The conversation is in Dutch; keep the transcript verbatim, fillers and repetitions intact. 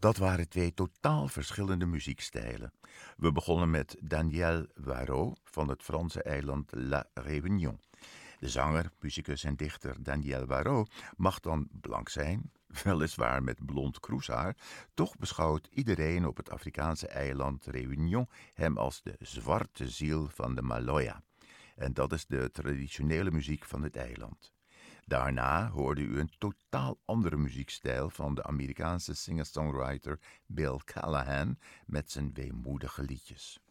Dat waren twee totaal verschillende muziekstijlen. We begonnen met Daniel Warreau van het Franse eiland La Réunion. De zanger, muzikus en dichter Daniel Warreau mag dan blank zijn, weliswaar met blond kroeshaar, toch beschouwt iedereen op het Afrikaanse eiland Réunion hem als de zwarte ziel van de Maloya. En dat is de traditionele muziek van het eiland. Daarna hoorde u een totaal andere muziekstijl van de Amerikaanse singer-songwriter Bill Callahan met zijn weemoedige liedjes.